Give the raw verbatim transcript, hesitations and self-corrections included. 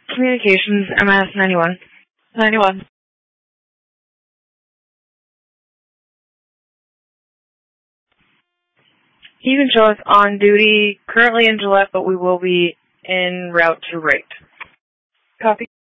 Communications, M S ninety-one. ninety-one. You can show us on duty, currently in Gillette, but we will be en route to rate. Copy.